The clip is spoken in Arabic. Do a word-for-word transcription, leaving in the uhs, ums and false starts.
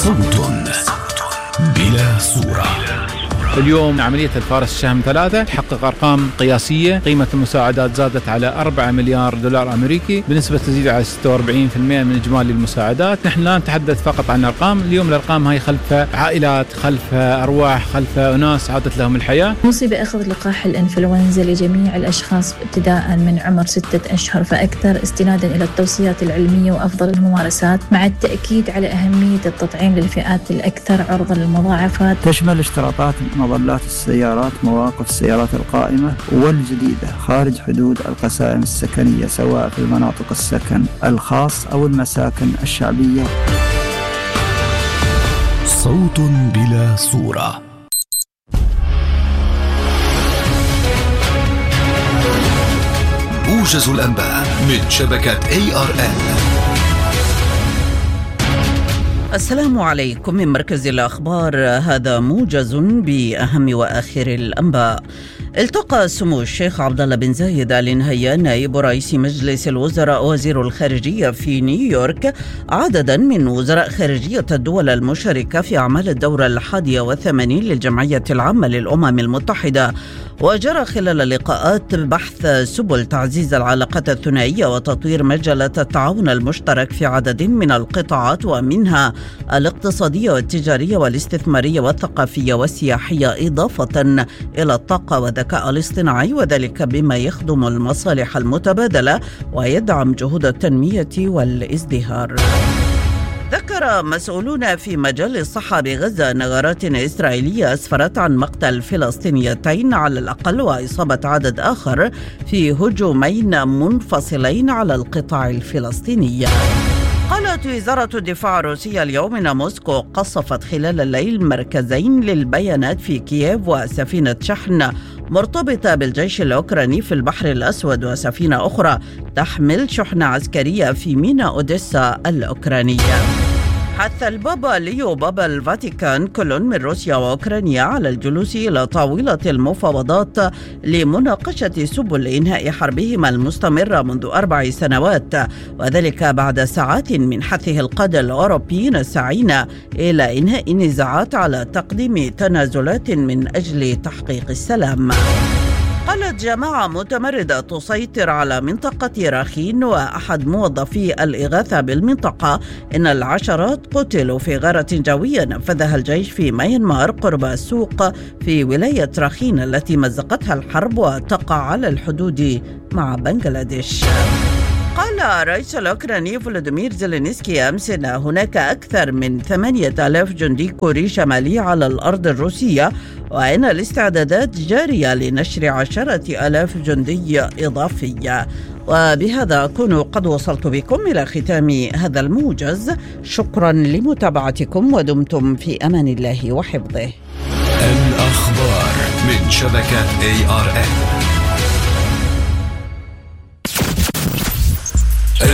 صوت بلا صورة. اليوم عملية الفارس الشهم ثلاثة تحقق أرقام قياسية. قيمة المساعدات زادت على أربعة مليار دولار أمريكي بنسبة تزيد على ستة وأربعين بالمئة من إجمالي المساعدات. نحن لا نتحدث فقط عن أرقام، اليوم الأرقام هاي خلف عائلات، خلف أرواح، خلف أناس عادت لهم الحياة. نوصي بأخذ لقاح الإنفلونزا لجميع الأشخاص ابتداء من عمر ستة أشهر فأكثر، استنادا إلى التوصيات العلمية وأفضل الممارسات، مع التأكيد على أهمية التطعيم للفئات الأكثر عرضة للمضاعفات. تشمل اشتراطات مظلات السيارات، مواقف السيارات القائمة والجديدة خارج حدود القسائم السكنية، سواء في المناطق السكن الخاص أو المساكن الشعبية. صوت بلا صورة. موجز الأنباء من شبكة إيه آر إن. السلام عليكم من مركز الأخبار، هذا موجز بأهم وآخر الأنباء. التقى سمو الشيخ عبد الله بن زايد آل نهيان نائب رئيس مجلس الوزراء وزير الخارجية في نيويورك عددا من وزراء خارجية الدول المشاركة في أعمال الدورة الحادية والثمانين للجمعية العامة للأمم المتحدة. وجرى خلال اللقاءات بحث سبل تعزيز العلاقات الثنائية وتطوير مجالات التعاون المشترك في عدد من القطاعات، ومنها الاقتصادية والتجارية والاستثمارية والثقافية والسياحية، إضافة إلى الطاقة والذكاء الاصطناعي، وذلك بما يخدم المصالح المتبادلة ويدعم جهود التنمية والازدهار. ذكر مسؤولون في مجال الصحة بغزة أن غارات إسرائيلية أسفرت عن مقتل فلسطينيتين على الأقل وإصابة عدد آخر في هجومين منفصلين على القطاع الفلسطيني. قالت وزارة الدفاع الروسية اليوم أن موسكو قصفت خلال الليل مركزين للبيانات في كييف وسفينة شحن مرتبطة بالجيش الأوكراني في البحر الأسود، وسفينة أخرى تحمل شحنة عسكرية في ميناء أوديسا الأوكرانية. حث البابا ليو بابا الفاتيكان كل من روسيا وأوكرانيا على الجلوس إلى طاولة المفاوضات لمناقشة سبل إنهاء حربهما المستمرة منذ أربع سنوات، وذلك بعد ساعات من حثه القادة الأوروبيين الساعين إلى إنهاء النزاعات على تقديم تنازلات من أجل تحقيق السلام. قالت جماعة متمردة تسيطر على منطقة راخين وأحد موظفي الإغاثة بالمنطقة إن العشرات قتلوا في غارة جوية نفذها الجيش في ميانمار قرب السوق في ولاية راخين التي مزقتها الحرب وتقع على الحدود مع بنغلاديش. قال الرئيس الأوكراني فولوديمير زيلينسكي أمس أن هناك أكثر من ثمانية آلاف جندي كوري شمالي على الأرض الروسية، وأن الاستعدادات جارية لنشر عشرة آلاف جندي إضافية. وبهذا أكون قد وصلت بكم إلى ختام هذا الموجز. شكرا لمتابعتكم ودمتم في أمان الله وحفظه. الأخبار من شبكة إيه آر إن.